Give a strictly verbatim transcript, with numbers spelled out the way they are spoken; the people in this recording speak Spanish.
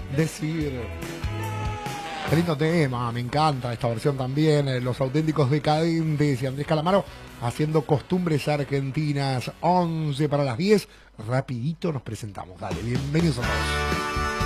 decir. Qué lindo tema, me encanta esta versión también. eh, Los Auténticos Decadentes y Andrés Calamaro haciendo Costumbres Argentinas. Once para las diez. Rapidito nos presentamos. Dale, bienvenidos a todos.